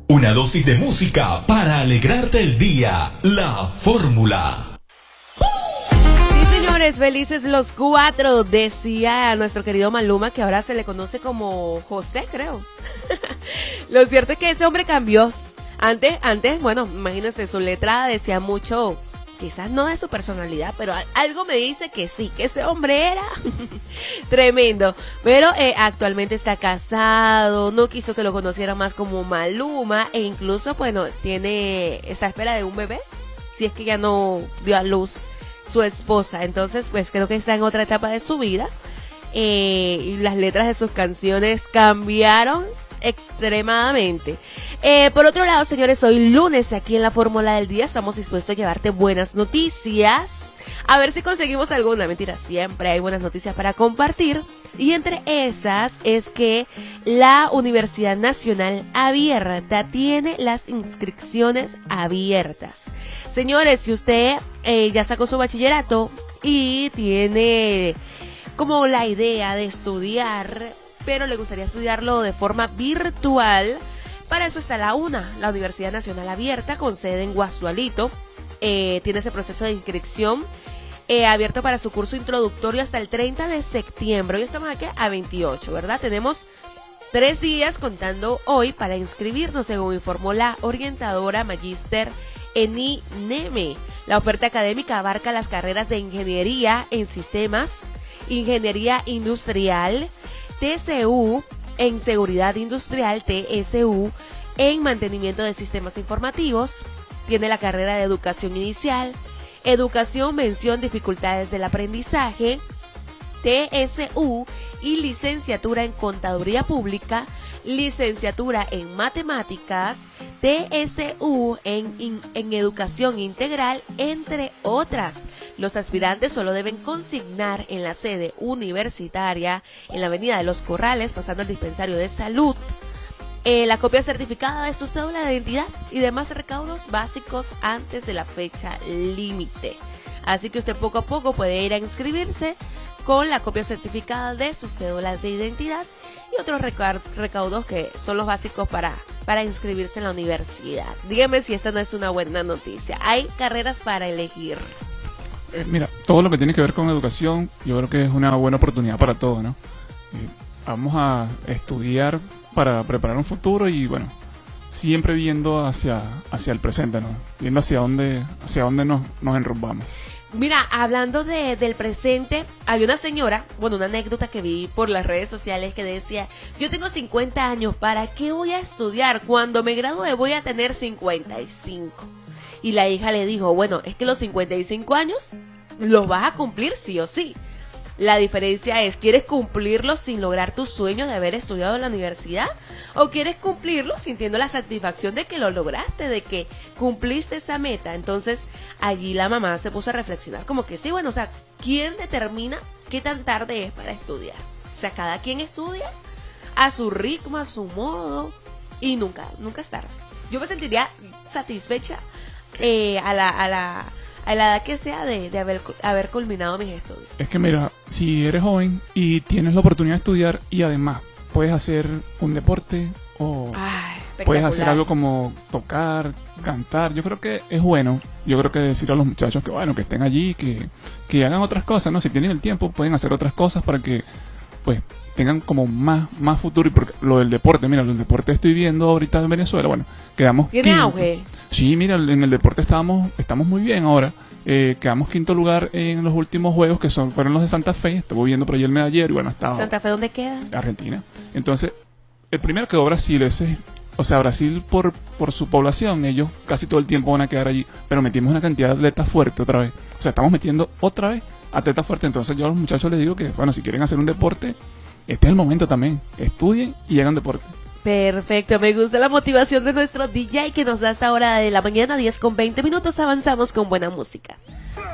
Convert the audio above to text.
Una dosis de música para alegrarte el día. La Fórmula. Sí, señores, felices los cuatro. Decía nuestro querido Maluma que ahora se le conoce como José, creo. Lo cierto es que ese hombre cambió. Antes, bueno, imagínense, su letra decía mucho, quizás no de su personalidad, pero algo me dice que sí, que ese hombre era tremendo. Pero actualmente está casado, no quiso que lo conociera más como Maluma, e incluso, bueno, está a espera de un bebé, si es que ya no dio a luz su esposa. Entonces, pues creo que está en otra etapa de su vida, y las letras de sus canciones cambiaron extremadamente. Por otro lado, señores, hoy lunes aquí en la Fórmula del Día estamos dispuestos a llevarte buenas noticias. A ver si conseguimos alguna. Mentira, siempre hay buenas noticias para compartir. Y entre esas es que la Universidad Nacional Abierta tiene las inscripciones abiertas. Señores, si usted ya sacó su bachillerato y tiene como la idea de estudiar, pero le gustaría estudiarlo de forma virtual, para eso está la Universidad Nacional Abierta, con sede en Guasualito. Tiene ese proceso de inscripción abierto para su curso introductorio hasta el 30 de septiembre. Hoy estamos aquí a 28, ¿verdad? Tenemos 3 días contando hoy para inscribirnos, según informó la orientadora magíster Eni Neme. La oferta académica abarca las carreras de Ingeniería en Sistemas, Ingeniería Industrial, TCU en Seguridad Industrial, TSU en Mantenimiento de Sistemas Informativos. Tiene la carrera de Educación Inicial, Educación, Mención, Dificultades del Aprendizaje, TSU, y licenciatura en Contaduría Pública, licenciatura en Matemáticas, TSU en Educación Integral, entre otras. Los aspirantes solo deben consignar en la sede universitaria, en la Avenida de los Corrales, pasando al dispensario de salud, la copia certificada de su cédula de identidad y demás recaudos básicos antes de la fecha límite. Así que usted poco a poco puede ir a inscribirse con la copia certificada de su cédula de identidad y otros recaudos que son los básicos para inscribirse en la universidad. Dígame si esta no es una buena noticia. Hay carreras para elegir. Mira, todo lo que tiene que ver con educación, yo creo que es una buena oportunidad para todos, ¿no? Vamos a estudiar para preparar un futuro y, bueno, siempre viendo hacia el presente, ¿no? Viendo hacia dónde nos enrumbamos. Mira, hablando del presente, había una señora, bueno, una anécdota que vi por las redes sociales que decía: yo tengo 50 años, ¿para qué voy a estudiar? Cuando me gradúe voy a tener 55. Y la hija le dijo: bueno, es que los 55 años los vas a cumplir sí o sí. La diferencia es, ¿quieres cumplirlo sin lograr tu sueño de haber estudiado en la universidad? ¿O quieres cumplirlo sintiendo la satisfacción de que lo lograste, de que cumpliste esa meta? Entonces, allí la mamá se puso a reflexionar, como que sí, bueno, o sea, ¿quién determina qué tan tarde es para estudiar? O sea, cada quien estudia a su ritmo, a su modo, y nunca es tarde. Yo me sentiría satisfecha a la edad que sea de haber culminado mis estudios. Es que mira, si eres joven y tienes la oportunidad de estudiar y además puedes hacer un deporte o puedes hacer algo como tocar, cantar, yo creo que es bueno. Yo creo que decir a los muchachos que bueno, que estén allí, que hagan otras cosas, ¿no? Si tienen el tiempo pueden hacer otras cosas para que pues tengan como más futuro. Y porque lo del deporte, mira, el deporte estoy viendo ahorita en Venezuela, bueno, quedamos ¿Tiene quinto. auge? Sí, mira, en el deporte estamos muy bien ahora. Quedamos quinto lugar en los últimos juegos, que fueron los de Santa Fe. Estuve viendo por ahí el medallero y bueno, estaba... ¿Santa Fe dónde queda? Argentina. Entonces, el primero quedó Brasil. O sea, Brasil por su población, ellos casi todo el tiempo van a quedar allí. Pero metimos una cantidad de atletas fuerte otra vez. O sea, estamos metiendo otra vez atletas fuertes. Entonces yo a los muchachos les digo que, bueno, si quieren hacer un deporte, este es el momento también. Estudien y hagan deporte. Perfecto, me gusta la motivación de nuestro DJ que nos da hasta hora de la mañana, 10:20. Avanzamos con buena música.